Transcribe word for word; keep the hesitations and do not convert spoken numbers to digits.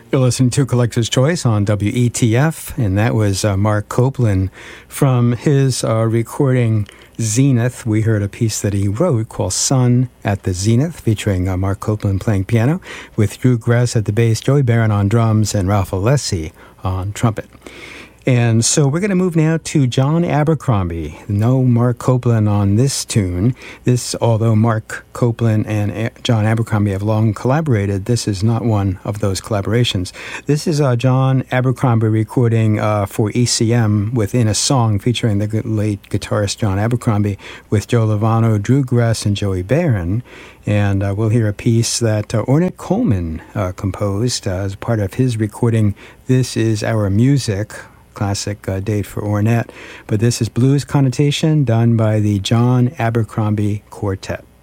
You're listening to Collector's Choice on W E T F, and that was uh, Mark Copeland from his uh, recording Zenith. We heard a piece that he wrote called Sun at the Zenith, featuring uh, Mark Copeland playing piano, with Drew Gress at the bass, Joey Barron on drums, and Ralph Alessi on trumpet. And so we're going to move now to John Abercrombie. No Mark Copeland on this tune. This, although Mark Copeland and A- John Abercrombie have long collaborated, this is not one of those collaborations. This is uh, John Abercrombie recording uh, for E C M within a song featuring the late guitarist John Abercrombie with Joe Lovano, Drew Gress, and Joey Barron. And uh, we'll hear a piece that uh, Ornette Coleman uh, composed uh, as part of his recording, This Is Our Music, classic uh, date for Ornette. But this is Blues Connotation, done by the John Abercrombie Quartet.